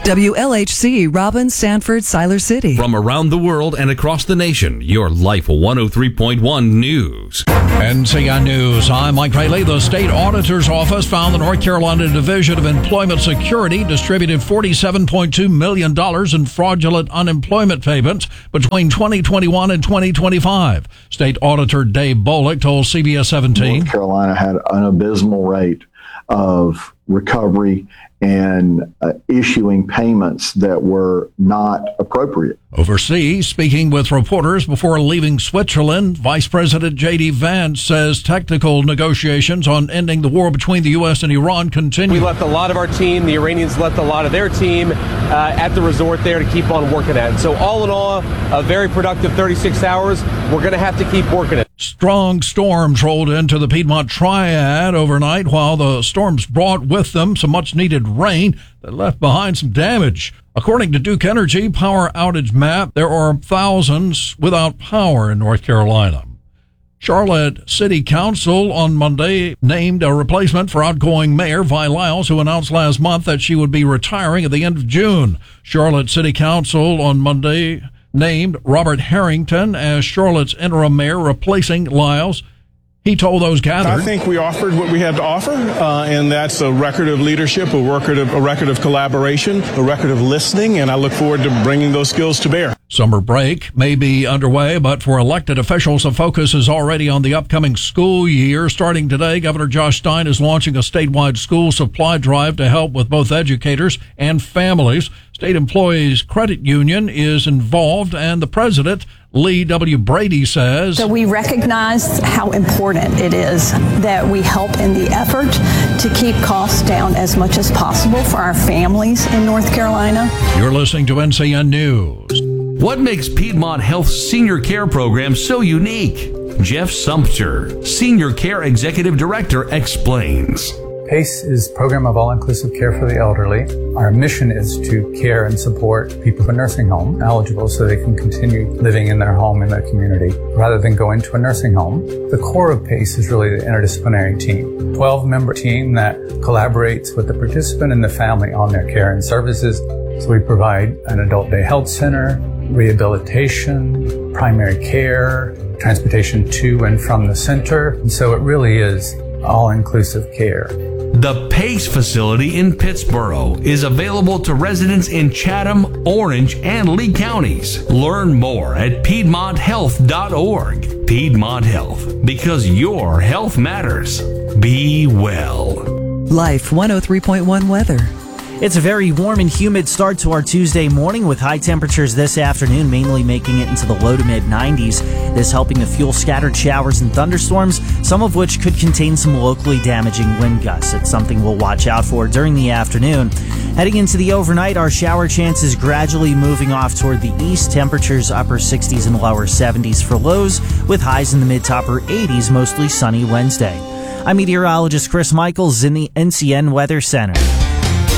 WLHC, Robbins, Sanford, Siler City. From around the world and across the nation, your Life 103.1 News. NCN News. I'm Mike Rayleigh. The State Auditor's Office found the North Carolina Division of Employment Security distributed $47.2 million in fraudulent unemployment payments between 2021 and 2025. State Auditor Dave Bolick told CBS 17. North Carolina had an abysmal rate of recovery and issuing payments that were not appropriate. Overseas, speaking with reporters before leaving Switzerland, Vice President J.D. Vance says technical negotiations on ending the war between the U.S. and Iran continue. We left a lot of our team. The Iranians left a lot of their team at the resort there to keep on working at it. So all in all, a very productive 36 hours. We're going to have to keep working it. Strong storms rolled into the Piedmont Triad overnight, while the storms brought with them some much-needed rain that left behind some damage. According to Duke Energy power outage map, there are thousands without power in North Carolina. Charlotte City Council on Monday named a replacement for outgoing Mayor Vi Lyles, who announced last month that she would be retiring at the end of June. Charlotte City Council on Monday named Robert Harrington as Charlotte's interim mayor, replacing Lyles. He told those gathered, I think we offered what we had to offer, and that's a record of leadership, a record of collaboration, a record of listening, and I look forward to bringing those skills to bear. Summer break may be underway, but for elected officials, the focus is already on the upcoming school year. Starting today, Governor Josh Stein is launching a statewide school supply drive to help with both educators and families. State Employees Credit Union is involved, and the president, Lee W. Brady, says, So we recognize how important it is that we help in the effort to keep costs down as much as possible for our families in North Carolina. You're listening to NCN News. What makes Piedmont Health's senior care program so unique? Jeff Sumpter, Senior Care Executive Director, explains. PACE is a program of all-inclusive care for the elderly. Our mission is to care and support people in a nursing home eligible so they can continue living in their home in their community rather than go into a nursing home. The core of PACE is really the interdisciplinary team, 12-member team that collaborates with the participant and the family on their care and services. So we provide an adult day health center, rehabilitation, primary care, transportation to and from the center. And so it really is all-inclusive care. The PACE facility in Pittsboro is available to residents in Chatham, Orange, and Lee counties. Learn more at PiedmontHealth.org. Piedmont Health, because your health matters. Be well. Life 103.1 weather. It's a very warm and humid start to our Tuesday morning with high temperatures this afternoon, mainly making it into the low to mid 90s. This helping to fuel scattered showers and thunderstorms, some of which could contain some locally damaging wind gusts. It's something we'll watch out for during the afternoon. Heading into the overnight, our shower chances gradually moving off toward the east. Temperatures upper 60s and lower 70s for lows, with highs in the mid to upper 80s, mostly sunny Wednesday. I'm meteorologist Chris Michaels in the NCN Weather Center.